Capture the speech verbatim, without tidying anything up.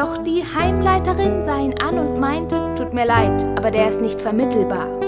Doch die Heimleiterin sah ihn an und meinte, tut mir leid, aber der ist nicht vermittelbar.